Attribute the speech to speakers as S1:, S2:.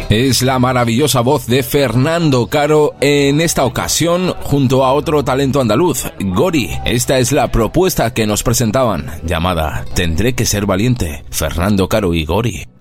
S1: Es la maravillosa voz de Fernando Caro, en esta ocasión junto a otro talento andaluz, Gori. Esta es la propuesta que nos presentaban, llamada Tendré que ser valiente, Fernando Caro y Gori.